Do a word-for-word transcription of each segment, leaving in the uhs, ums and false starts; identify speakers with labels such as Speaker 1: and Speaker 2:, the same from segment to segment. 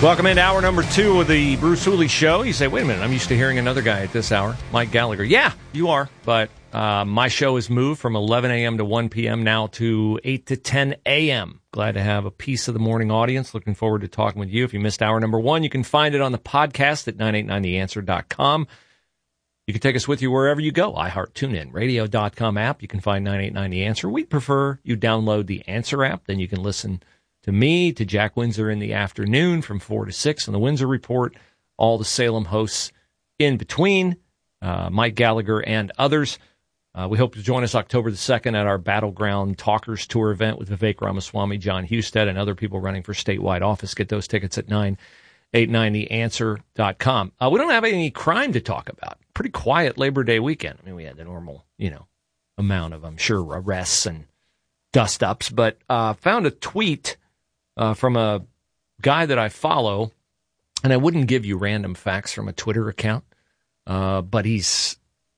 Speaker 1: Welcome into hour number two of the Bruce Hooley Show. You say, wait a minute, I'm used to hearing another guy at this hour, Mike Gallagher. Yeah, you are, but uh, my show has moved from eleven a.m. to one p.m. now to eight to ten a.m. Glad to have a piece of the morning audience. Looking forward to talking with you. If you missed hour number one, you can find it on the podcast at nine eight nine the answer dot com. You can take us with you wherever you go. iHeart, TuneIn, radio dot com app. You can find nine eight nine the answer. We'd prefer you download the Answer app. Then you can listen to me, to Jack Windsor in the afternoon from four to six on the Windsor Report, all the Salem hosts in between, uh, Mike Gallagher and others. Uh, we hope to join us October the second at our Battleground Talkers Tour event with Vivek Ramaswamy, John Husted, and other people running for statewide office. Get those tickets at nine eight nine the answer dot com. Uh, we don't have any crime to talk about. Pretty quiet Labor Day weekend. I mean, we had the normal, you know, amount of, I'm sure, arrests and dust-ups, but uh, found a tweet Uh, from a guy that I follow, and I wouldn't give you random facts from a Twitter account, uh, but he's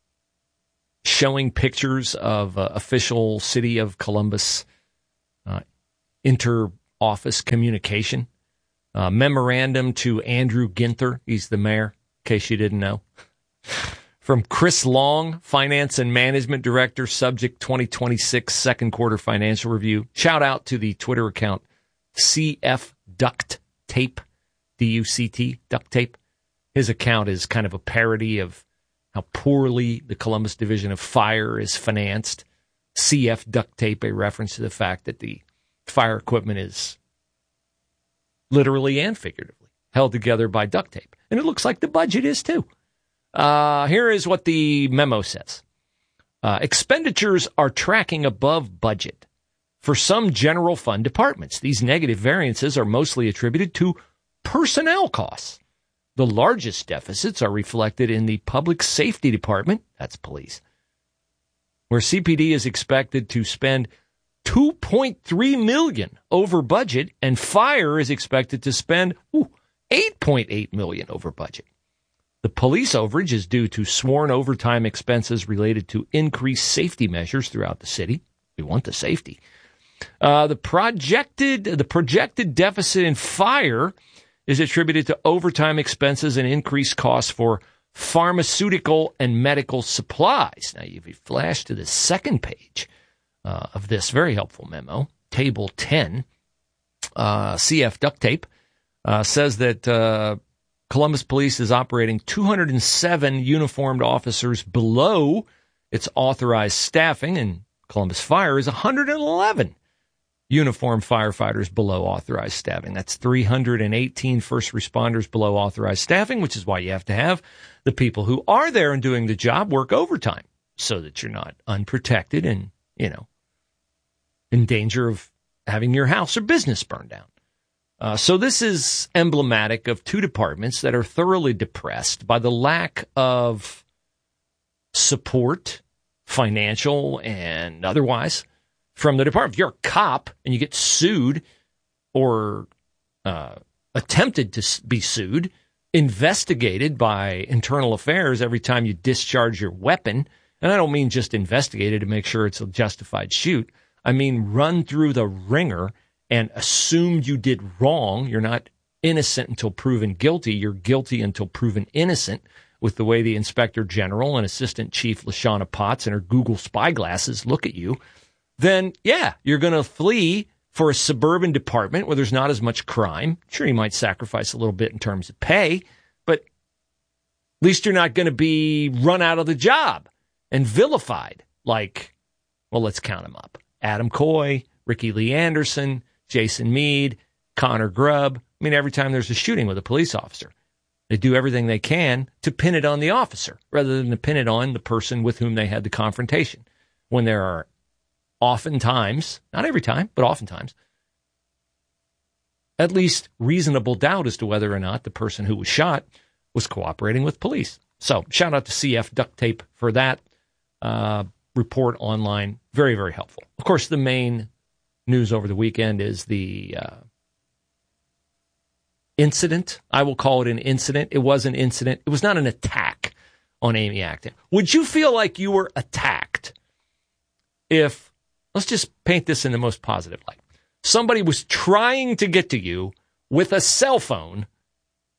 Speaker 1: showing pictures of uh, official City of Columbus uh, inter-office communication. Uh, memorandum to Andrew Ginther, he's the mayor, in case you didn't know. From Chris Long, Finance and Management Director, subject twenty twenty-six second quarter financial review. Shout out to the Twitter account C F Duct Tape, D U C T, Duct Tape. His account is kind of a parody of how poorly the Columbus Division of Fire is financed. C F Duct Tape, a reference to the fact that the fire equipment is literally and figuratively held together by duct tape. And it looks like the budget is too. Uh, here is what the memo says. Uh, expenditures are tracking above budget for some general fund departments. These negative variances are mostly attributed to personnel costs. The largest deficits are reflected in the Public Safety Department, that's police, where C P D is expected to spend two point three million dollars over budget, and fire is expected to spend ooh, eight point eight million dollars over budget. The police overage is due to sworn overtime expenses related to increased safety measures throughout the city. We want the safety. Uh, the projected the projected deficit in fire is attributed to overtime expenses and increased costs for pharmaceutical and medical supplies. Now, if you flash to the second page uh, of this very helpful memo, Table ten, uh, C F Duct Tape, uh, says that uh, Columbus Police is operating two hundred seven uniformed officers below its authorized staffing, and Columbus Fire is one hundred eleven uniformed firefighters below authorized staffing. That's three hundred eighteen first responders below authorized staffing, which is why you have to have the people who are there and doing the job work overtime so that you're not unprotected and, you know, in danger of having your house or business burned down. Uh, so this is emblematic of two departments that are thoroughly depressed by the lack of support, financial and otherwise, from the department. If you're a cop and you get sued or uh, attempted to be sued, investigated by Internal Affairs every time you discharge your weapon, and I don't mean just investigated to make sure it's a justified shoot, I mean run through the ringer and assumed you did wrong. You're not innocent until proven guilty. You're guilty until proven innocent, with the way the Inspector General and Assistant Chief Lashana Potts and her Google spy glasses look at you. Then, yeah, you're going to flee for a suburban department where there's not as much crime. Sure, you might sacrifice a little bit in terms of pay, but at least you're not going to be run out of the job and vilified like, well, let's count them up. Adam Coy, Ricky Lee Anderson, Jason Meade, Connor Grubb. I mean, every time there's a shooting with a police officer, they do everything they can to pin it on the officer rather than to pin it on the person with whom they had the confrontation. When there are oftentimes, not every time, but oftentimes, at least reasonable doubt as to whether or not the person who was shot was cooperating with police. So shout out to C F Duct Tape for that uh, report online. Very, very helpful. Of course, the main news over the weekend is the uh, incident. I will call it an incident. It was an incident. It was not an attack on Amy Acton. Would you feel like you were attacked if, let's just paint this in the most positive light, somebody was trying to get to you with a cell phone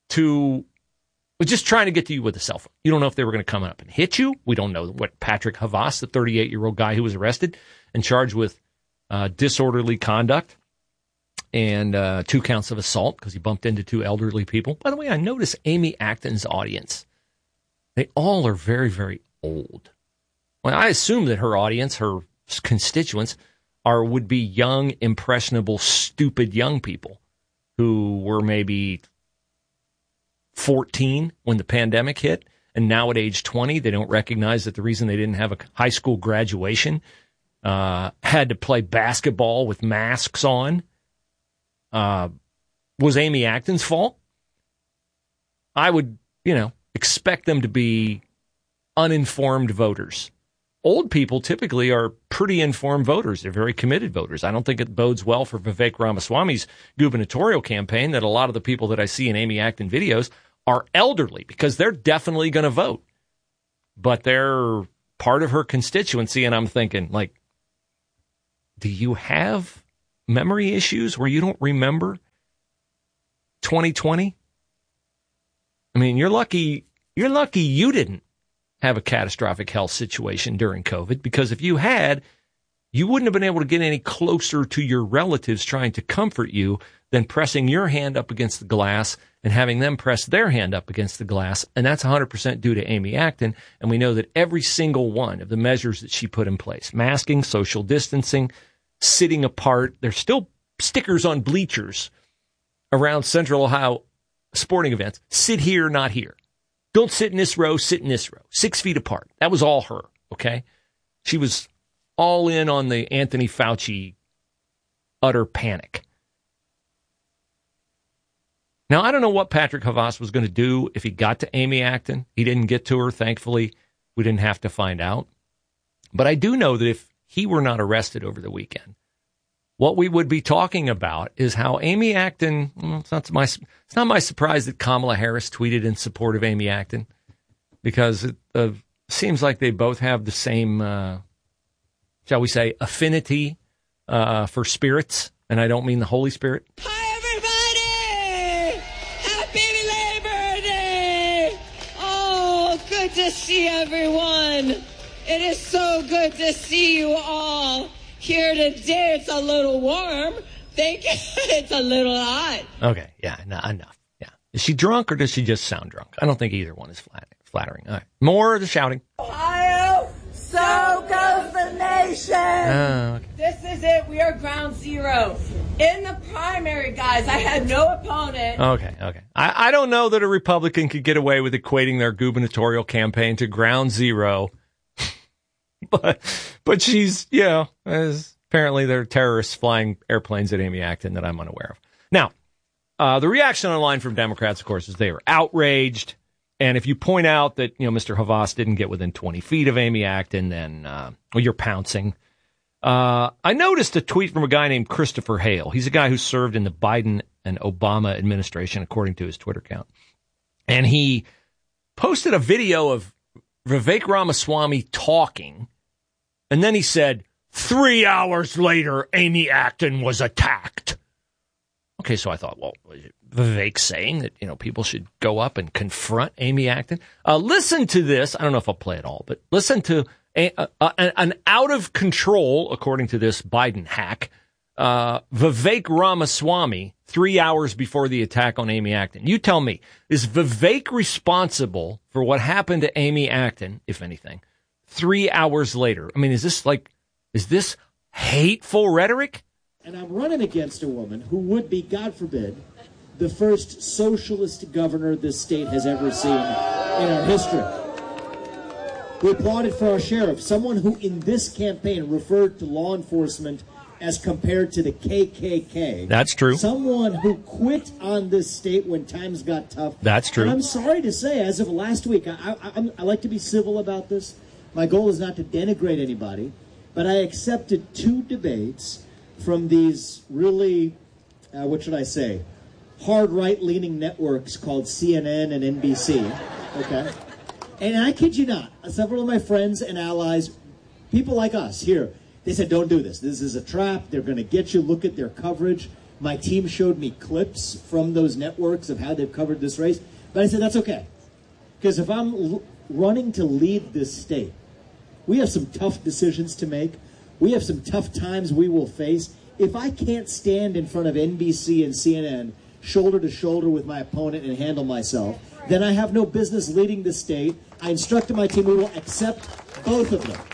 Speaker 1: to just trying to get to you with a cell phone. You don't know if they were going to come up and hit you. We don't know what Patrick Havas, the thirty-eight-year-old guy who was arrested and charged with uh, disorderly conduct and uh, two counts of assault because he bumped into two elderly people. By the way, I notice Amy Acton's audience, they all are very, very old. Well, I assume that her audience, her constituents, are would be young, impressionable, stupid young people who were maybe fourteen when the pandemic hit, and now at age twenty, they don't recognize that the reason they didn't have a high school graduation, uh, had to play basketball with masks on, uh, was Amy Acton's fault. I would, you know, expect them to be uninformed voters. Old people typically are pretty informed voters. They're very committed voters. I don't think it bodes well for Vivek Ramaswamy's gubernatorial campaign that a lot of the people that I see in Amy Acton videos are elderly, because they're definitely going to vote. But they're part of her constituency, and I'm thinking, like, do you have memory issues where you don't remember twenty twenty? I mean, you're lucky, you're lucky you didn't have a catastrophic health situation during COVID, because if you had, you wouldn't have been able to get any closer to your relatives trying to comfort you than pressing your hand up against the glass and having them press their hand up against the glass. And that's one hundred percent due to Amy Acton. And we know that every single one of the measures that she put in place, masking, social distancing, sitting apart, there's still stickers on bleachers around Central Ohio sporting events. Sit here, not here. Don't sit in this row, sit in this row. Six feet apart. That was all her, okay? She was all in on the Anthony Fauci utter panic. Now, I don't know what Patrick Havas was going to do if he got to Amy Acton. He didn't get to her. Thankfully, we didn't have to find out. But I do know that if he were not arrested over the weekend, what we would be talking about is how Amy Acton, well, it's not my, it's not my surprise that Kamala Harris tweeted in support of Amy Acton, because it uh, seems like they both have the same, uh, shall we say, affinity uh, for spirits, and I don't mean the Holy Spirit.
Speaker 2: Hi, everybody! Happy Labor Day! Oh, good to see everyone. It is so good to see you all. Here today, it's a little warm. Thank you. It's a little hot.
Speaker 1: Okay, yeah, no, enough. Yeah, is she drunk or does she just sound drunk? I don't think either one is flattering. All right, more of the shouting.
Speaker 2: Ohio, so goes the nation.
Speaker 1: Uh, okay.
Speaker 2: This is it. We are ground zero. In the primary, guys, I had no opponent.
Speaker 1: Okay, okay. I, I don't know that a Republican could get away with equating their gubernatorial campaign to ground zero. But but she's, you know, as apparently there are terrorists flying airplanes at Amy Acton that I'm unaware of. Now, uh, the reaction online from Democrats, of course, is they are outraged. And if you point out that, you know, Mister Havas didn't get within twenty feet of Amy Acton, then uh, well, you're pouncing. Uh, I noticed a tweet from a guy named Christopher Hale. He's a guy who served in the Biden and Obama administration, according to his Twitter account. And he posted a video of Vivek Ramaswamy talking, and then he said, three hours later, Amy Acton was attacked. Okay, so I thought, well, Vivek saying that, you know, people should go up and confront Amy Acton. Uh, listen to this. I don't know if I'll play it all, but listen to a, a, a, an out of control, according to this Biden hack, uh, Vivek Ramaswamy, three hours before the attack on Amy Acton. You tell me, is Vivek responsible for what happened to Amy Acton, if anything, three hours later? I mean, is this like, is this hateful rhetoric?
Speaker 3: And I'm running against a woman who would be, God forbid, the first socialist governor this state has ever seen in our history. We applauded for our sheriff, someone who in this campaign referred to law enforcement as compared to the K K K.
Speaker 1: That's true.
Speaker 3: Someone who quit on this state when times got tough.
Speaker 1: That's true.
Speaker 3: And I'm sorry to say, as of last week, I, I, I, I like to be civil about this. My goal is not to denigrate anybody, but I accepted two debates from these really, uh, what should I say, hard right-leaning networks called C N N and N B C. Okay? And I kid you not, several of my friends and allies, people like us here, they said, don't do this. This is a trap. They're going to get you. Look at their coverage. My team showed me clips from those networks of how they've covered this race. But I said, that's okay. Because if I'm l- running to lead this state, we have some tough decisions to make. We have some tough times we will face. If I can't stand in front of N B C and C N N shoulder to shoulder with my opponent and handle myself, then I have no business leading the state. I instructed my team we will accept both of them.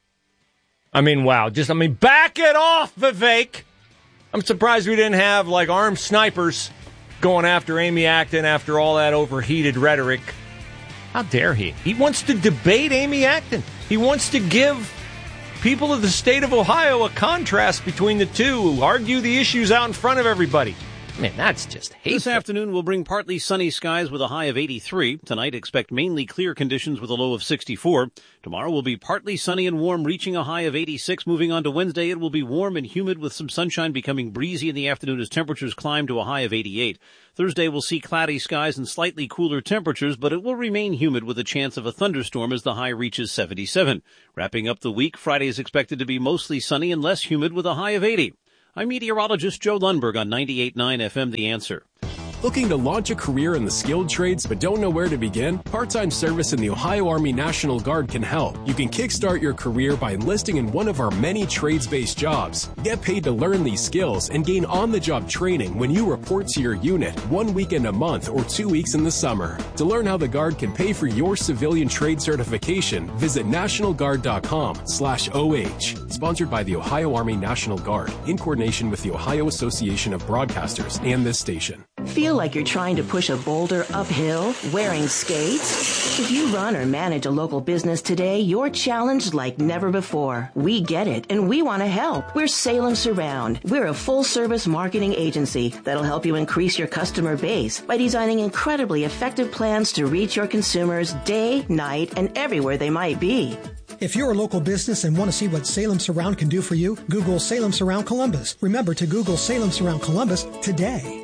Speaker 1: I mean, wow. Just, I mean, back it off, Vivek. I'm surprised we didn't have, like, armed snipers going after Amy Acton after all that overheated rhetoric. How dare he? He wants to debate Amy Acton. He wants to give people of the state of Ohio a contrast between the two, argue the issues out in front of everybody. Man, that's just hateful.
Speaker 4: This afternoon will bring partly sunny skies with a high of eighty-three. Tonight, expect mainly clear conditions with a low of sixty-four. Tomorrow will be partly sunny and warm, reaching a high of eighty-six. Moving on to Wednesday, it will be warm and humid with some sunshine, becoming breezy in the afternoon as temperatures climb to a high of eighty-eight. Thursday will see cloudy skies and slightly cooler temperatures, but it will remain humid with a chance of a thunderstorm as the high reaches seventy-seven. Wrapping up the week, Friday is expected to be mostly sunny and less humid with a high of eighty. I'm meteorologist Joe Lundberg on ninety-eight point nine F M The Answer.
Speaker 5: Looking to launch a career in the skilled trades but don't know where to begin? Part-time service in the Ohio Army National Guard can help. You can kickstart your career by enlisting in one of our many trades-based jobs. Get paid to learn these skills and gain on-the-job training when you report to your unit one weekend a month or two weeks in the summer. To learn how the Guard can pay for your civilian trade certification, visit nationalguard.com slash OH. Sponsored by the Ohio Army National Guard in coordination with the Ohio Association of Broadcasters and this station.
Speaker 6: Feel like you're trying to push a boulder uphill wearing skates? If you run or manage a local business today, you're challenged like never before. We get it, and we want to help. We're Salem Surround. We're a full-service marketing agency that'll help you increase your customer base by designing incredibly effective plans to reach your consumers day, night, and everywhere they might be.
Speaker 7: If you're a local business and want to see what Salem Surround can do for you, Google Salem Surround Columbus. Remember to Google Salem Surround Columbus today.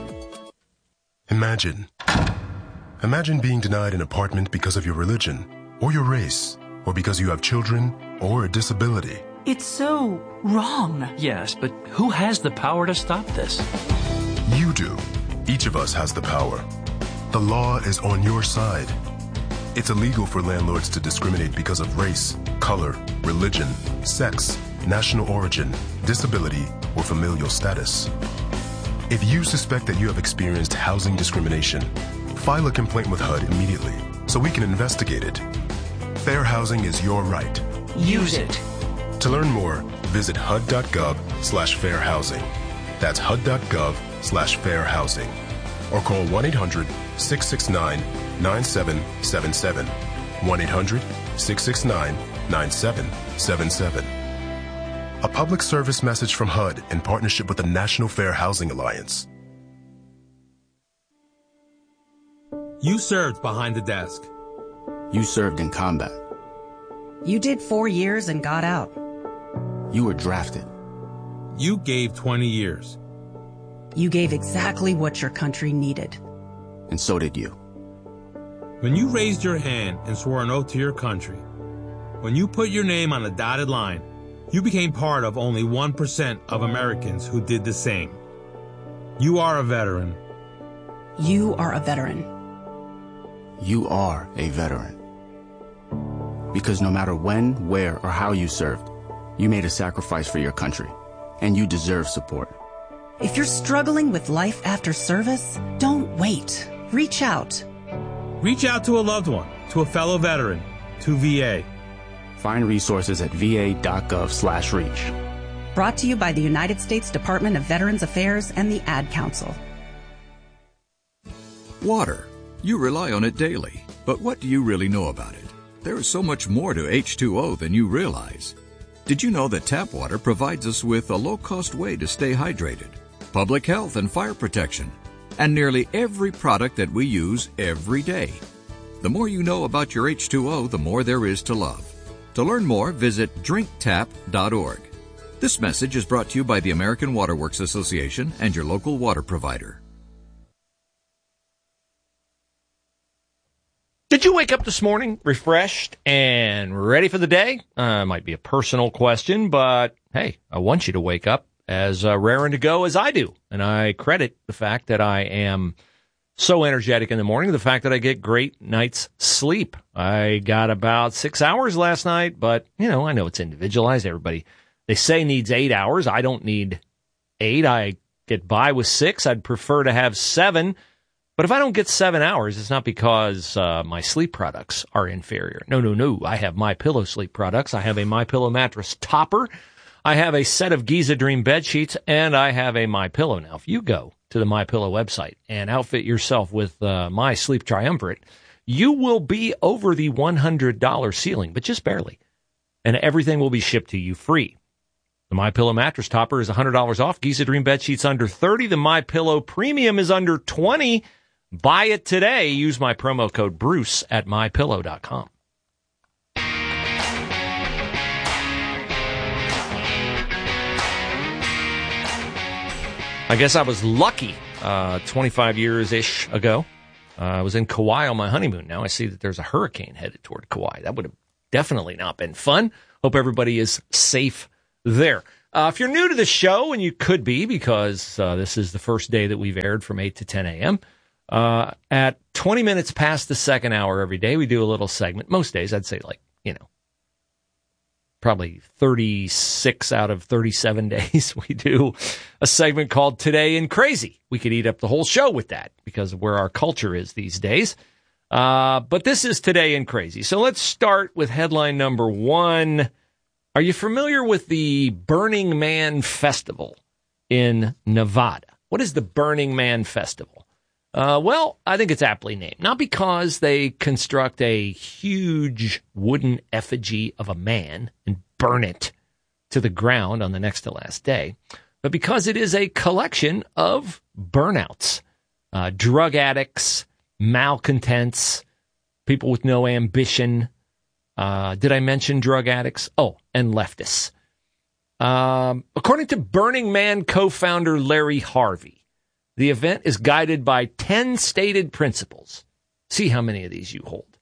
Speaker 8: Imagine. Imagine being denied an apartment because of your religion, or your race, or because you have children, or a disability.
Speaker 9: It's so wrong. Yes, but who has the power to stop this?
Speaker 8: You do. Each of us has the power. The law is on your side. It's illegal for landlords to discriminate because of race, color, religion, sex, national origin, disability, or familial status. If you suspect that you have experienced housing discrimination, file a complaint with H U D immediately so we can investigate it. Fair housing is your right.
Speaker 9: Use it.
Speaker 8: To learn more, visit H U D dot gov slash fair housing. That's H U D dot gov slash fair housing. Or call one eight hundred six six nine nine seven seven seven. one eight hundred six six nine nine seven seven seven. A public service message from H U D in partnership with the National Fair Housing Alliance.
Speaker 10: You served behind the desk.
Speaker 11: You served in combat.
Speaker 12: You did four years and got out.
Speaker 11: You were drafted.
Speaker 10: You gave twenty years.
Speaker 12: You gave exactly what your country needed.
Speaker 11: And so did you.
Speaker 10: When you raised your hand and swore an oath to your country, when you put your name on a dotted line, you became part of only one percent of Americans who did the same. You are a veteran.
Speaker 12: You are a veteran.
Speaker 11: You are a veteran. Because no matter when, where, or how you served, you made a sacrifice for your country, and you deserve support.
Speaker 12: If you're struggling with life after service, don't wait. Reach out.
Speaker 10: Reach out to a loved one, to a fellow veteran, to V A.
Speaker 11: Find resources at va.gov slash reach.
Speaker 12: Brought to you by the United States Department of Veterans Affairs and the Ad Council.
Speaker 13: Water. You rely on it daily. But what do you really know about it? There is so much more to H two O than you realize. Did you know that tap water provides us with a low-cost way to stay hydrated, public health and fire protection, and nearly every product that we use every day? The more you know about your H two O, the more there is to love. To learn more, visit drink tap dot org. This message is brought to you by the American Water Works Association and your local water provider.
Speaker 1: Did you wake up this morning refreshed and ready for the day? Uh, might be a personal question, but hey, I want you to wake up as uh, raring to go as I do. And I credit the fact that I am so energetic in the morning, the fact that I get great night's sleep. I got about six hours last night, but, you know, I know it's individualized. Everybody, they say, needs eight hours. I don't need eight. I get by with six. I'd prefer to have seven. But if I don't get seven hours, it's not because uh, my sleep products are inferior. No, no, no. I have MyPillow sleep products. I have a MyPillow mattress topper. I have a set of Giza Dream bed sheets, and I have a MyPillow. Now, if you go to the MyPillow website and outfit yourself with uh, my Sleep Triumvirate, you will be over the one hundred dollars ceiling, but just barely. And everything will be shipped to you free. The MyPillow mattress topper is one hundred dollars off. Giza Dream bed sheets under thirty dollars. The MyPillow premium is under twenty dollars. Buy it today. Use my promo code Bruce at my pillow dot com. I guess I was lucky uh, twenty-five years-ish ago. Uh, I was in Kauai on my honeymoon. Now I see that there's a hurricane headed toward Kauai. That would have definitely not been fun. Hope everybody is safe there. Uh, if you're new to the show, and you could be because uh, this is the first day that we've aired from eight to ten a.m., uh, at twenty minutes past the second hour every day, we do a little segment. Most days, I'd say like, you know, probably thirty-six out of thirty-seven days, we do a segment called Today in Crazy. We could eat up the whole show with that because of where our culture is these days. Uh, but this is Today in Crazy. So let's start with headline number one. Are you familiar with the Burning Man Festival in Nevada? What is the Burning Man Festival? Uh, well, I think it's aptly named. Not because they construct a huge wooden effigy of a man and burn it to the ground on the next to last day, but because it is a collection of burnouts, uh, drug addicts, malcontents, people with no ambition. Uh, did I mention drug addicts? Oh, and leftists. Um, according to Burning Man co-founder Larry Harvey, the event is guided by ten stated principles. See how many of these you hold.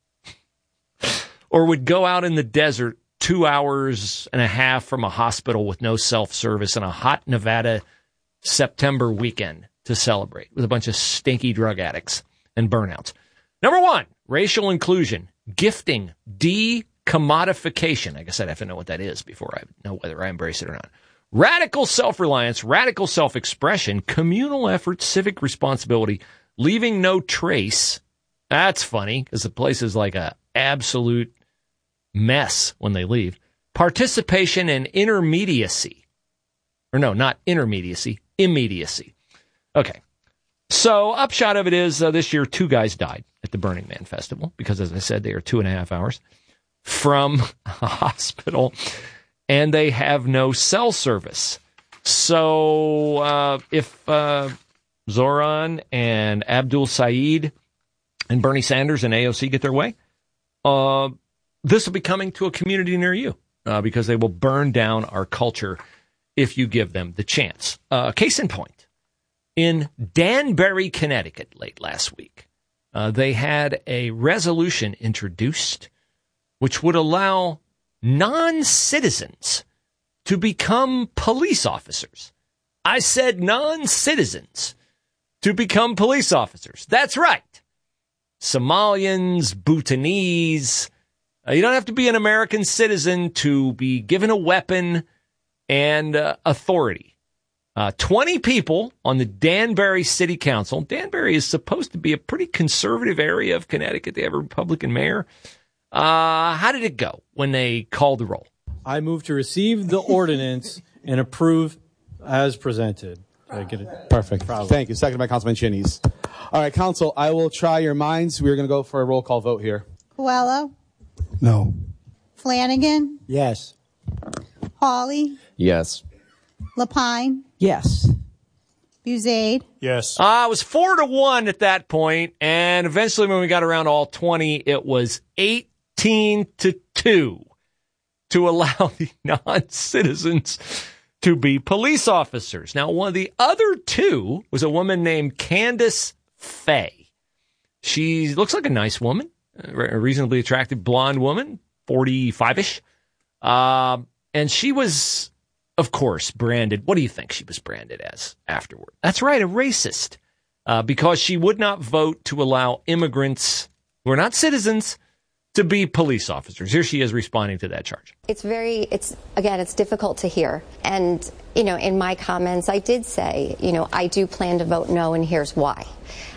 Speaker 1: Or would go out in the desert two hours and a half from a hospital with no self-service on a hot Nevada September weekend to celebrate with a bunch of stinky drug addicts and burnouts. Number one, racial inclusion, gifting, de-commodification. I guess I'd have to know what that is before I know whether I embrace it or not. Radical self-reliance, radical self-expression, communal effort, civic responsibility, leaving no trace. That's funny because the place is like a absolute mess when they leave. Participation and intermediacy. Or no, not intermediacy, immediacy. Okay. So upshot of it is uh, this year two guys died at the Burning Man Festival because, as I said, they are two and a half hours from a hospital. And they have no cell service. So uh, if uh, Zoran and Abdul Saeed and Bernie Sanders and A O C get their way, uh, this will be coming to a community near you uh, because they will burn down our culture if you give them the chance. Uh, case in point, in Danbury, Connecticut, late last week, uh, they had a resolution introduced which would allow non-citizens to become police officers. I said non-citizens to become police officers. That's right. Somalians, Bhutanese. Uh, you don't have to be an American citizen to be given a weapon and uh, authority. Uh, twenty people on the Danbury City Council. Danbury is supposed to be a pretty conservative area of Connecticut. They have a Republican mayor. Uh, how did it go when they called the roll?
Speaker 14: I move to receive the ordinance and approve as presented. Did I get it?
Speaker 15: Perfect.
Speaker 14: Bravo.
Speaker 15: Thank you. Seconded by Councilman Chinese. All right, Council, I will try your minds. We're going to go for a roll call vote here.
Speaker 16: Coelho?
Speaker 15: No.
Speaker 16: Flanagan?
Speaker 14: Yes.
Speaker 16: Hawley?
Speaker 17: Yes.
Speaker 16: Lapine?
Speaker 18: Yes.
Speaker 16: Buzade?
Speaker 14: Yes.
Speaker 1: Uh, it was four to one at that point, and eventually when we got around all twenty, it was eighteen to two to allow the non-citizens to be police officers. Now, one of the other two was a woman named Candace Fay. She looks like a nice woman, a reasonably attractive blonde woman, forty-five-ish. Uh, and she was of course, branded. What do you think she was branded as afterward? That's right, a racist, uh, because she would not vote to allow immigrants who are not citizens to be police officers. Here she is responding to that charge.
Speaker 17: It's very, it's, again, it's difficult to hear. And, you know, in my comments, I did say, you know, I do plan to vote no, and here's why.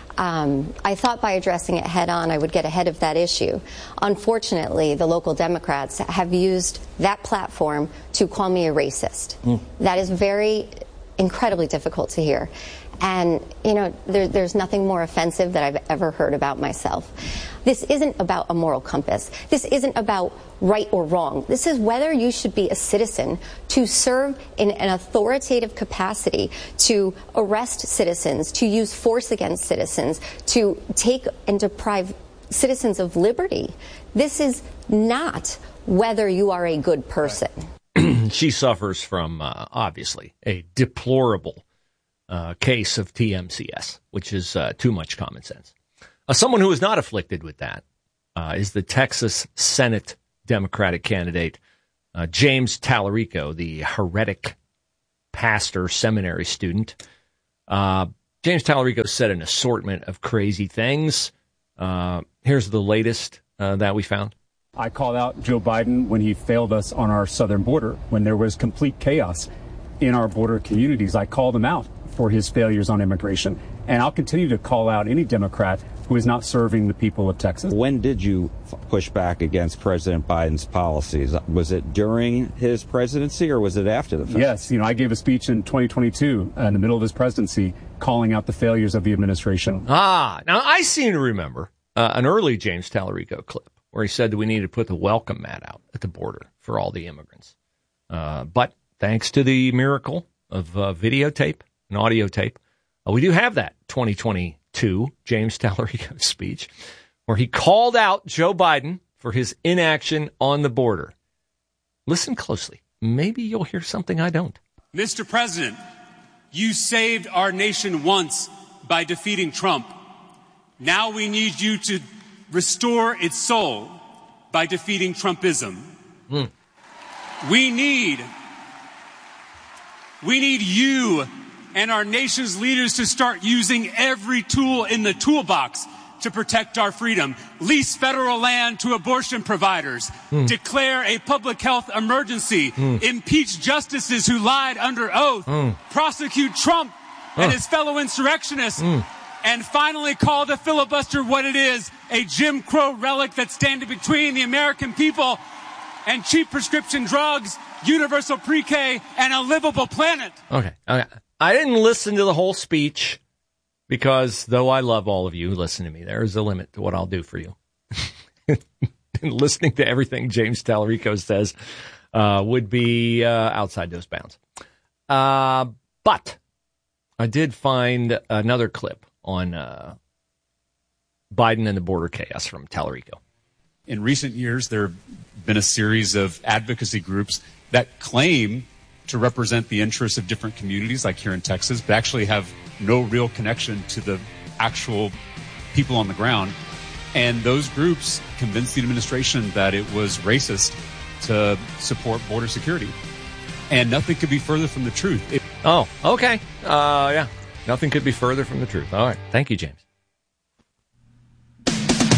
Speaker 17: Um, I thought by addressing it head on, I would get ahead of that issue. Unfortunately, the local Democrats have used that platform to call me a racist. Mm. That is very incredibly difficult to hear. And, you know, there, there's nothing more offensive that I've ever heard about myself. This isn't about a moral compass. This isn't about right or wrong. This is whether you should be a citizen to serve in an authoritative capacity, to arrest citizens, to use force against citizens, to take and deprive citizens of liberty. This is not whether you are a good person.
Speaker 1: She suffers from, uh, obviously, a deplorable uh, case of T M C S, which is uh, too much common sense. Uh, someone who is not afflicted with that uh, is the Texas Senate Democratic candidate, uh, James Tallarico, the heretic pastor seminary student. Uh, James Tallarico said an assortment of crazy things. Uh, here's the latest uh, that we found.
Speaker 18: I called out Joe Biden when he failed us on our southern border, when there was complete chaos in our border communities. I called him out for his failures on immigration. And I'll continue to call out any Democrat who is not serving the people of Texas.
Speaker 19: When did you push back against President Biden's policies? Was it during his presidency or was it after the fact?
Speaker 18: Yes. You know, I gave a speech in twenty twenty-two uh, in the middle of his presidency calling out the failures of the administration.
Speaker 1: Ah, now I seem to remember uh, an early James Tallarico clip where he said that we needed to put the welcome mat out at the border for all the immigrants. Uh, but thanks to the miracle of uh, videotape and audio tape, uh, we do have that twenty twenty-two James Tallarico speech where he called out Joe Biden for his inaction on the border. Listen closely. Maybe you'll hear something I don't.
Speaker 20: Mister President, you saved our nation once by defeating Trump. Now we need you to restore its soul by defeating Trumpism. Mm. We need, we need you and our nation's leaders to start using every tool in the toolbox to protect our freedom. Lease federal land to abortion providers. Mm. Declare a public health emergency. Mm. Impeach justices who lied under oath. Mm. Prosecute Trump uh. and his fellow insurrectionists. Mm. And finally call the filibuster what it is, a Jim Crow relic that's standing between the American people and cheap prescription drugs, universal pre-K, and a livable planet.
Speaker 1: Okay. Okay. I didn't listen to the whole speech because, though I love all of you who listen to me, there is a limit to what I'll do for you. Listening to everything James Tallarico says uh, would be uh, outside those bounds. Uh, but I did find another clip on uh, Biden and the border chaos from Tallarico.
Speaker 21: In recent years, there have been a series of advocacy groups that claim to represent the interests of different communities, like here in Texas, but actually have no real connection to the actual people on the ground. And those groups convinced the administration that it was racist to support border security. And nothing could be further from the truth. It-
Speaker 1: oh, okay. Uh, yeah. Nothing could be further from the truth. All right. Thank you, James.
Speaker 22: With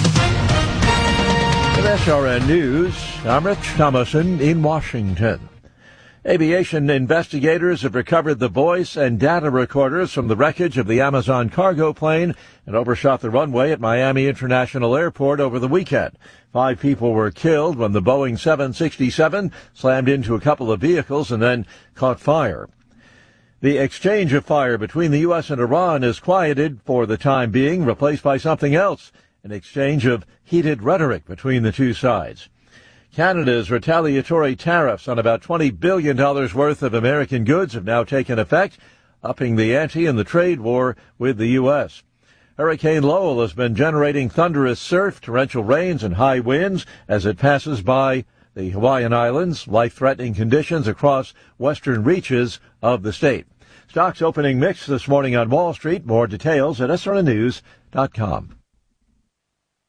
Speaker 22: S R N News, I'm Rich Thomason in Washington. Aviation investigators have recovered the voice and data recorders from the wreckage of the Amazon cargo plane and overshot the runway at Miami International Airport over the weekend. Five people were killed when the Boeing seven sixty-seven slammed into a couple of vehicles and then caught fire. The exchange of fire between the U S and Iran is quieted for the time being, replaced by something else, an exchange of heated rhetoric between the two sides. Canada's retaliatory tariffs on about twenty billion dollars worth of American goods have now taken effect, upping the ante in the trade war with the U S. Hurricane Lowell has been generating thunderous surf, torrential rains, and high winds as it passes by the Hawaiian Islands, life-threatening conditions across western reaches of the state. Stocks opening mixed this morning on Wall Street. More details at S R N news dot com.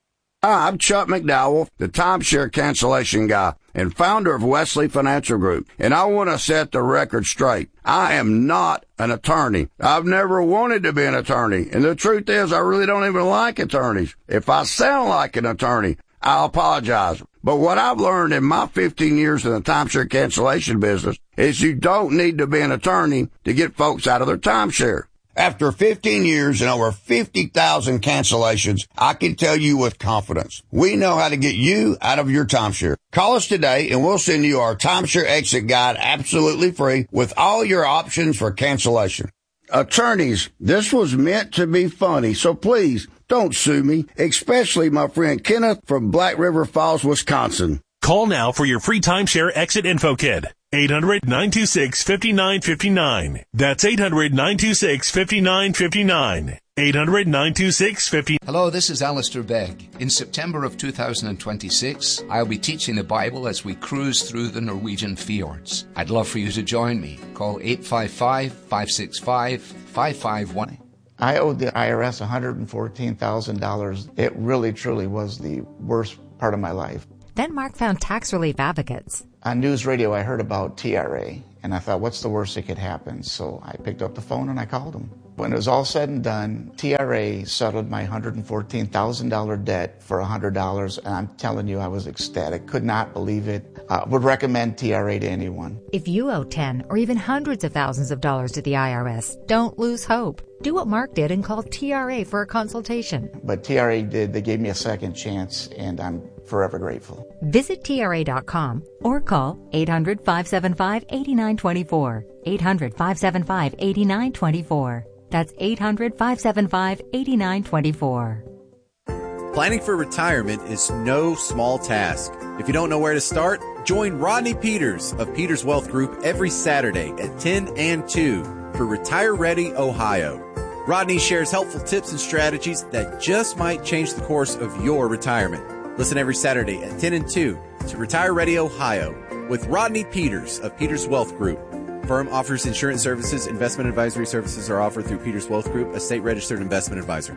Speaker 2: Hi, I'm Chuck McDowell, the timeshare cancellation guy and founder of Wesley Financial Group, and I want to set the record straight. I am not an attorney. I've never wanted to be an attorney, and the truth is I really don't even like attorneys. If I sound like an attorney, I apologize. But what I've learned in my fifteen years in the timeshare cancellation business is you don't need to be an attorney to get folks out of their timeshare. After fifteen years and over fifty thousand cancellations, I can tell you with confidence, we know how to get you out of your timeshare. Call us today and we'll send you our timeshare exit guide absolutely free with all your options for cancellation. Attorneys, this was meant to be funny, so please don't sue me, especially my friend Kenneth from Black River Falls, Wisconsin.
Speaker 3: Call now for your free timeshare exit info kit. eight hundred, nine two six, five nine five nine. That's eight hundred, nine two six, five nine five nine. eight hundred, nine two six, five nine.
Speaker 23: Hello, this is Alistair Begg. In September of two thousand twenty-six, I'll be teaching the Bible as we cruise through the Norwegian fjords. I'd love for you to join me. Call eight five five, five six five, five five one eight.
Speaker 24: I owed the I R S one hundred fourteen thousand dollars. It really, truly was the worst part of my life.
Speaker 25: Then Mark found tax relief advocates.
Speaker 24: On news radio, I heard about T R A, and I thought, what's the worst that could happen? So I picked up the phone and I called them. When it was all said and done, T R A settled my one hundred fourteen thousand dollars debt for one hundred dollars, and I'm telling you, I was ecstatic. Could not believe it. Uh, would recommend T R A to anyone.
Speaker 25: If you owe ten or even hundreds of thousands of dollars to the I R S, don't lose hope. Do what Mark did and call T R A for a consultation.
Speaker 24: But T R A did. They gave me a second chance, and I'm forever grateful.
Speaker 25: Visit T R A dot com or call eight hundred, five seven five, eight nine two four. eight hundred, five seven five, eight nine two four. That's eight hundred, five seven five, eight nine two four.
Speaker 26: Planning for retirement is no small task. If you don't know where to start, join Rodney Peters of Peters Wealth Group every Saturday at ten and two for Retire Ready Ohio. Rodney shares helpful tips and strategies that just might change the course of your retirement. Listen every Saturday at ten and two to Retire Ready Ohio with Rodney Peters of Peters Wealth Group. Firm offers insurance services. Investment advisory services are offered through Peters Wealth Group, a state-registered investment advisor.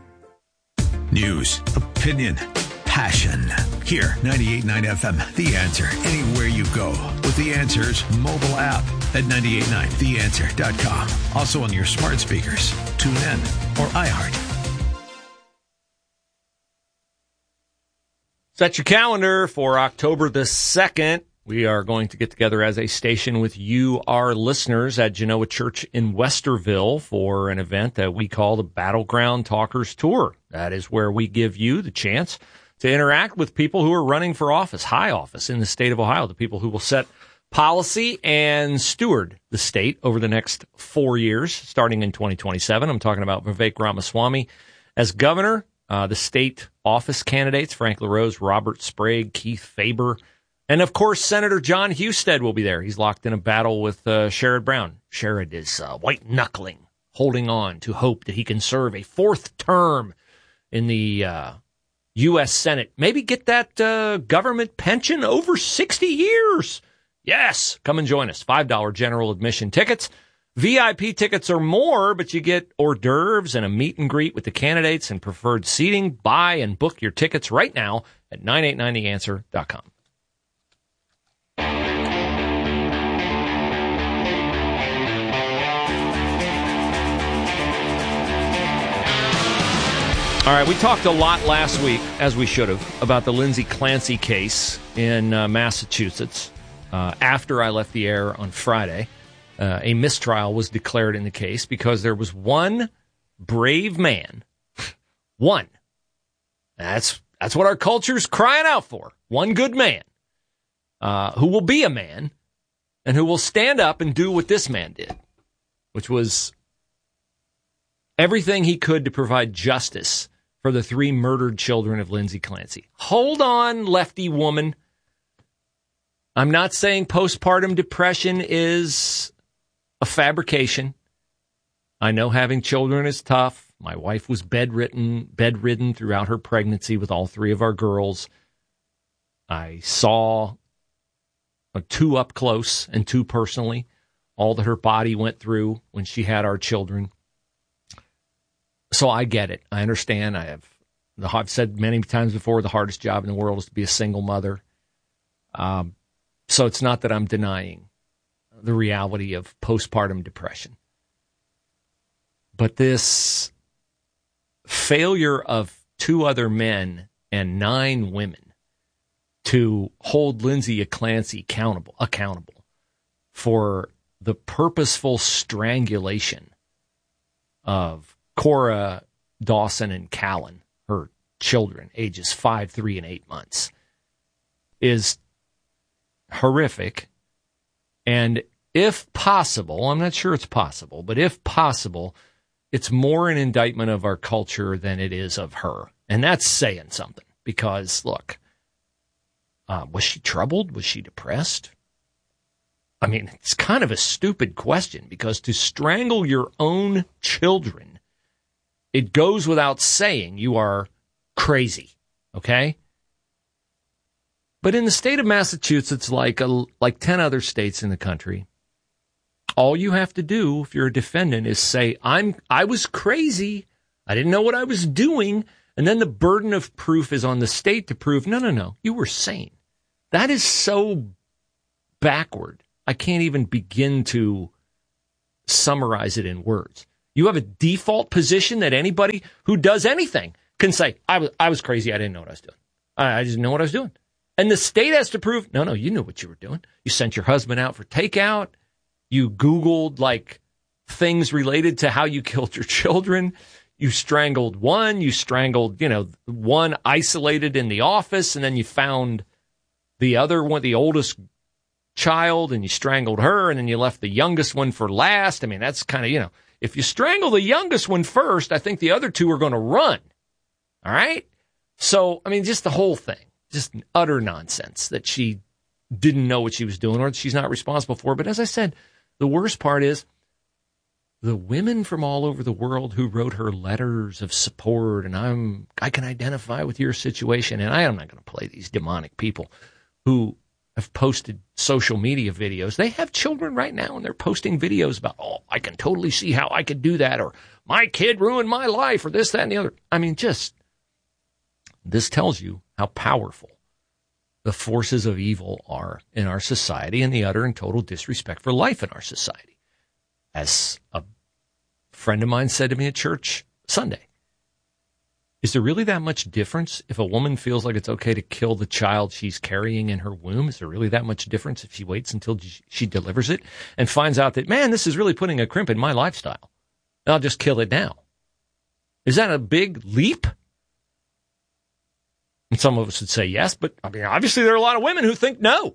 Speaker 27: News, opinion, passion. Here, ninety-eight point nine F M, The Answer. Anywhere you go with The Answer's mobile app at nine eight nine the answer dot com. Also on your smart speakers. Tune in or iHeart.
Speaker 1: Set your calendar for October the second. We are going to get together as a station with you, our listeners, at Genoa Church in Westerville for an event that we call the Battleground Talkers Tour. That is where we give you the chance to interact with people who are running for office, high office in the state of Ohio, the people who will set policy and steward the state over the next four years, starting in twenty twenty-seven. I'm talking about Vivek Ramaswamy as governor, uh, the state office candidates, Frank LaRose, Robert Sprague, Keith Faber, and, of course, Senator John Husted will be there. He's locked in a battle with uh, Sherrod Brown. Sherrod is uh, white-knuckling, holding on to hope that he can serve a fourth term in the uh, U S Senate. Maybe get that uh, government pension over sixty years. Yes, come and join us. five dollars general admission tickets. V I P tickets are more, but you get hors d'oeuvres and a meet and greet with the candidates and preferred seating. Buy and book your tickets right now at nine eight nine the answer dot com. All right, we talked a lot last week, as we should have, about the Lindsay Clancy case in uh, Massachusetts. Uh, after I left the air on Friday, uh, a mistrial was declared in the case because there was one brave man, one. That's that's what our culture's crying out for. One good man uh, who will be a man and who will stand up and do what this man did, which was everything he could to provide justice for the three murdered children of Lindsay Clancy. Hold on, lefty woman. I'm not saying postpartum depression is a fabrication. I know having children is tough. My wife was bedridden, bedridden throughout her pregnancy with all three of our girls. I saw uh, two up close and two personally, all that her body went through when she had our children. So I get it. I understand. I have The, I've said many times before, the hardest job in the world is to be a single mother. Um, so it's not that I'm denying the reality of postpartum depression. But this failure of two other men and nine women to hold Lindsay Clancy accountable, accountable for the purposeful strangulation of Cora Dawson and Callan, her children, ages five, three, and eight months, is horrific. And if possible, I'm not sure it's possible, but if possible, it's more an indictment of our culture than it is of her. And that's saying something because, look, uh, was she troubled? Was she depressed? I mean, it's kind of a stupid question because to strangle your own children, it goes without saying you are crazy, okay? But in the state of Massachusetts, like a, like ten other states in the country, all you have to do if you're a defendant is say, I'm I was crazy, I didn't know what I was doing, and then the burden of proof is on the state to prove, no, no, no, you were sane. That is so backward. I can't even begin to summarize it in words. You have a default position that anybody who does anything can say, I was I was crazy, I didn't know what I was doing. I, I didn't know what I was doing. And the state has to prove, no, no, you knew what you were doing. You sent your husband out for takeout. You Googled, like, things related to how you killed your children. You strangled one. You strangled, you know, one isolated in the office, and then you found the other one, the oldest child, and you strangled her, and then you left the youngest one for last. I mean, that's kind of, you know, if you strangle the youngest one first, I think the other two are going to run. All right? So, I mean, just the whole thing. Just utter nonsense that she didn't know what she was doing or that she's not responsible for. But as I said, the worst part is the women from all over the world who wrote her letters of support, and I'm I can identify with your situation. And I am not going to play these demonic people who have posted social media videos. They have children right now, and they're posting videos about, oh, I can totally see how I could do that, or my kid ruined my life, or this, that, and the other. I mean, just this tells you how powerful the forces of evil are in our society and the utter and total disrespect for life in our society. As a friend of mine said to me at church Sunday, is there really that much difference if a woman feels like it's okay to kill the child she's carrying in her womb? Is there really that much difference if she waits until she delivers it and finds out that, man, this is really putting a crimp in my lifestyle, I'll just kill it now? Is that a big leap? And some of us would say yes, but I mean, obviously there are a lot of women who think no.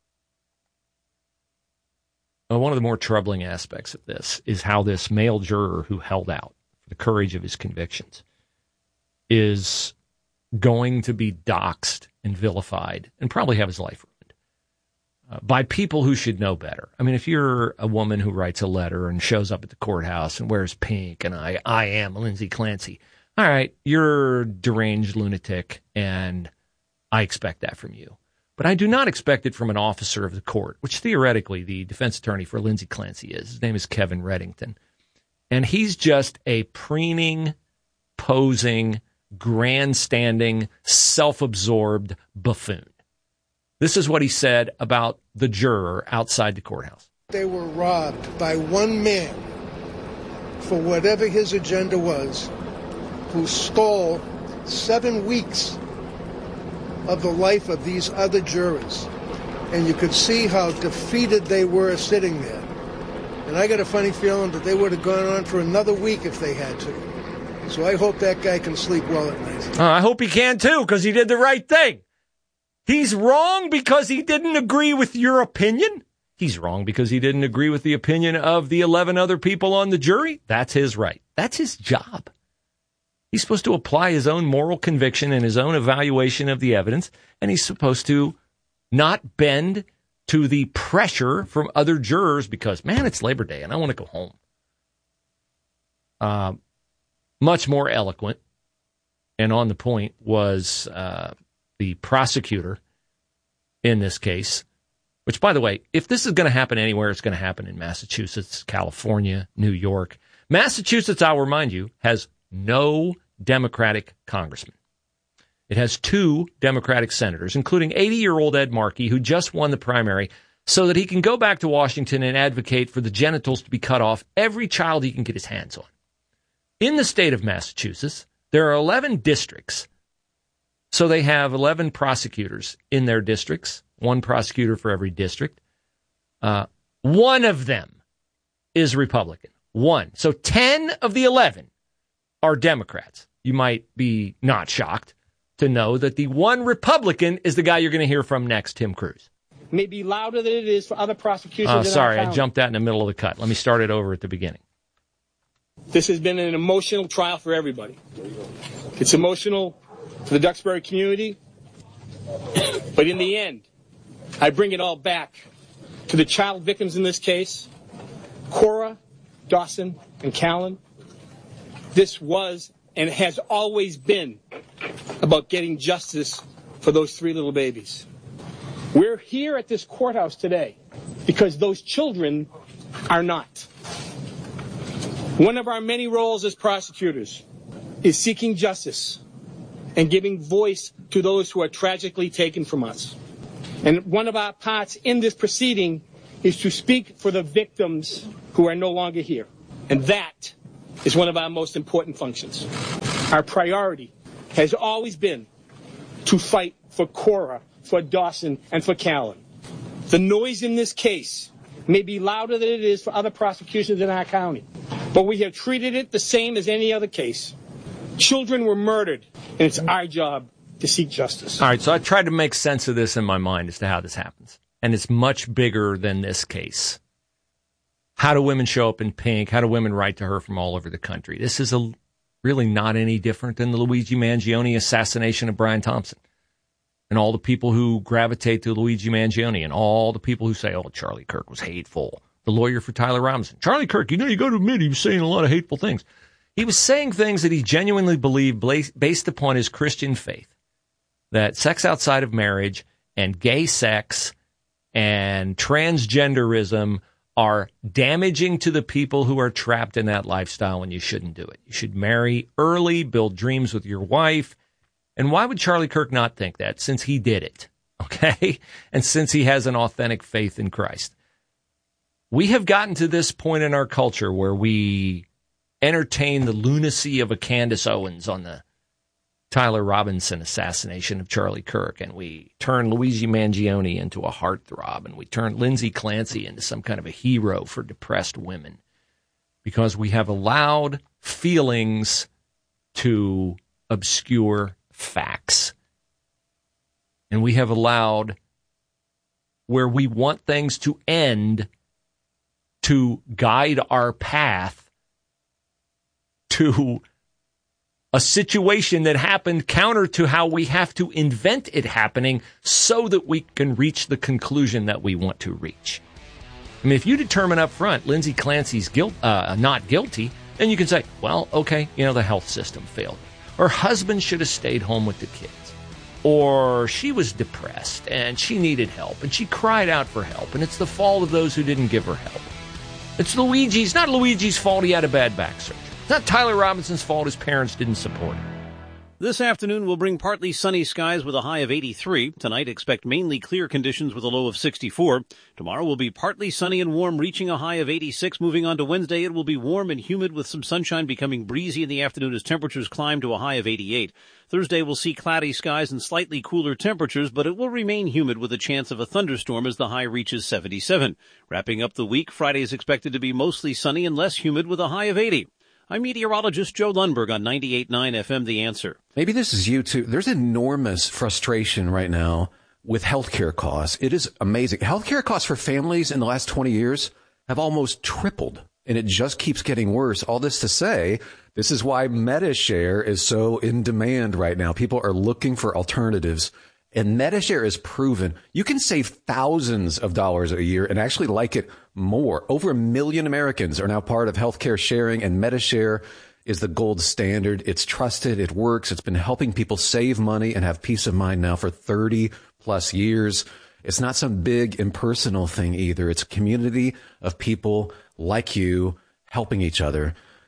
Speaker 1: Well, one of the more troubling aspects of this is how this male juror who held out for the courage of his convictions is going to be doxxed and vilified and probably have his life ruined uh, by people who should know better. I mean, if you're a woman who writes a letter and shows up at the courthouse and wears pink and I, I am Lindsay Clancy, all right, you're a deranged lunatic, and I expect that from you. But I do not expect it from an officer of the court, which theoretically the defense attorney for Lindsay Clancy is. His name is Kevin Reddington. And he's just a preening, posing, grandstanding, self-absorbed buffoon. This is what he said about the juror outside the courthouse.
Speaker 4: They were robbed by one man for whatever his agenda was, who stole seven weeks of the life of these other jurors. And you could see how defeated they were sitting there. And I got a funny feeling that they would have gone on for another week if they had to. So I hope that guy can sleep well at night.
Speaker 1: Uh, I hope he can too, because he did the right thing. He's wrong because he didn't agree with your opinion. He's wrong because he didn't agree with the opinion of the eleven other people on the jury. That's his right. That's his job. He's supposed to apply his own moral conviction and his own evaluation of the evidence, and he's supposed to not bend to the pressure from other jurors because, man, it's Labor Day and I want to go home. Uh, much more eloquent and on the point was uh, the prosecutor in this case, which, by the way, if this is going to happen anywhere, it's going to happen in Massachusetts, California, New York. Massachusetts, I'll remind you, has no Democratic congressman. It has two Democratic senators, including eighty-year-old Ed Markey, who just won the primary, so that he can go back to Washington and advocate for the genitals to be cut off every child he can get his hands on. In the state of Massachusetts, there are eleven districts, so they have eleven prosecutors in their districts, one prosecutor for every district. Uh, one of them is Republican. One. So ten of the eleven are Democrats. You might be not shocked to know that the one Republican is the guy you're going to hear from next, Tim Cruz.
Speaker 5: May be louder than it is for other prosecutions.
Speaker 1: Oh,
Speaker 5: in
Speaker 1: sorry,
Speaker 5: our
Speaker 1: I jumped out in the middle of the cut. Let me start it over at the beginning.
Speaker 5: This has been an emotional trial for everybody. It's emotional for the Duxbury community, but in the end, I bring it all back to the child victims in this case, Cora, Dawson, and Callan. This was and has always been about getting justice for those three little babies. We're here at this courthouse today because those children are not. One of our many roles as prosecutors is seeking justice and giving voice to those who are tragically taken from us. And one of our parts in this proceeding is to speak for the victims who are no longer here. And that is one of our most important functions. Our priority has always been to fight for Cora, for Dawson, and for Callan. The noise in this case may be louder than it is for other prosecutions in our county, but we have treated it the same as any other case. Children were murdered, and it's our job to seek justice.
Speaker 1: All right, so I tried to make sense of this in my mind as to how this happens, and it's much bigger than this case. How do women show up in pink? How do women write to her from all over the country? This is a really not any different than the Luigi Mangione assassination of Brian Thompson. And all the people who gravitate to Luigi Mangione and all the people who say, oh, Charlie Kirk was hateful. The lawyer for Tyler Robinson. Charlie Kirk, you know, you got to admit he was saying a lot of hateful things. He was saying things that he genuinely believed based upon his Christian faith. That sex outside of marriage and gay sex and transgenderism are damaging to the people who are trapped in that lifestyle, and you shouldn't do it. You should marry early, build dreams with your wife. And why would Charlie Kirk not think that, since he did it, okay? And since he has an authentic faith in Christ. We have gotten to this point in our culture where we entertain the lunacy of a Candace Owens on the Tyler Robinson assassination of Charlie Kirk, and we turn Luigi Mangione into a heartthrob, and we turn Lindsay Clancy into some kind of a hero for depressed women, because we have allowed feelings to obscure facts. And we have allowed where we want things to end to guide our path to a situation that happened counter to how we have to invent it happening so that we can reach the conclusion that we want to reach. I mean, if you determine up front Lindsay Clancy's guilt, uh, not guilty, then you can say, well, okay, you know, the health system failed. Her husband should have stayed home with the kids. Or she was depressed and she needed help and she cried out for help, and it's the fault of those who didn't give her help. It's Luigi's, not Luigi's fault he had a bad back surgery. It's not Tyler Robinson's fault his parents didn't support him.
Speaker 6: This afternoon will bring partly sunny skies with a high of eighty-three. Tonight, expect mainly clear conditions with a low of sixty-four. Tomorrow will be partly sunny and warm, reaching a high of eighty-six. Moving on to Wednesday, it will be warm and humid with some sunshine, becoming breezy in the afternoon as temperatures climb to a high of eighty-eight. Thursday will see cloudy skies and slightly cooler temperatures, but it will remain humid with a chance of a thunderstorm as the high reaches seventy-seven. Wrapping up the week, Friday is expected to be mostly sunny and less humid with a high of eighty. I'm meteorologist Joe Lundberg on ninety-eight point nine F M The Answer.
Speaker 7: Maybe this is you too. There's enormous frustration right now with healthcare costs. It is amazing. Healthcare costs for families in the last twenty years have almost tripled, and it just keeps getting worse. All this to say, this is why MediShare is so in demand right now. People are looking for alternatives. And MediShare is proven you can save thousands of dollars a year and actually like it more. Over a million Americans are now part of healthcare sharing, and MediShare is the gold standard. It's trusted. It works. It's been helping people save money and have peace of mind now for thirty plus years. It's not some big impersonal thing either. It's a community of people like you helping each other.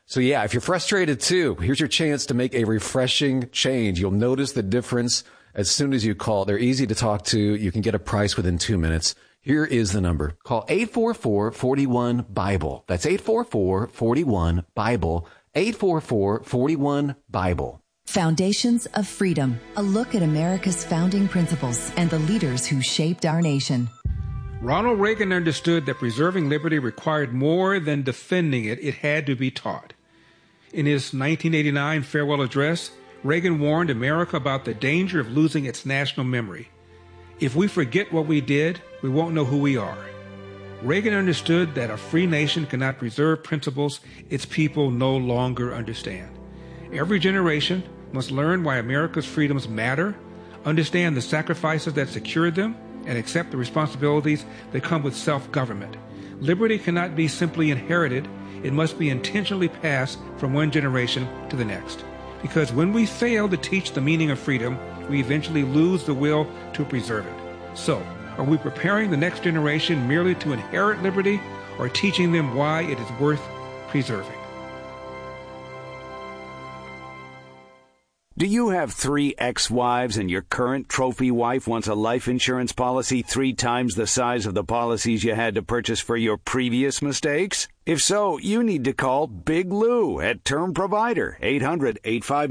Speaker 7: So yeah, if you're frustrated too, here's your chance to make a refreshing change. You'll notice the difference as soon as you call. They're easy to talk to. You can get a price within two minutes. Here is the number. Call eight four four, four one, BIBLE. That's eight four four, four one, BIBLE. eight four four, four one, BIBLE.
Speaker 8: Foundations of Freedom, a look at America's founding principles and the leaders who shaped our nation.
Speaker 9: Ronald Reagan understood that preserving liberty required more than defending it. It had to be taught. In his nineteen eighty-nine farewell address, Reagan warned America about the danger of losing its national memory. If we forget what we did, we won't know who we are. Reagan understood that a free nation cannot preserve principles its people no longer understand. Every generation must learn why America's freedoms matter, understand the sacrifices that secured them, and accept the responsibilities that come with self-government. Liberty cannot be simply inherited. It must be intentionally passed from one generation to the next. Because when we fail to teach the meaning of freedom, we eventually lose the will to preserve it. So, are we preparing the next generation merely to inherit liberty, or teaching them why it is worth preserving?
Speaker 10: Do you have three ex-wives and your current trophy wife wants a life insurance policy three times the size of the policies you had to purchase for your previous mistakes? If so, you need to call Big Lou at Term Provider, eight hundred, eight five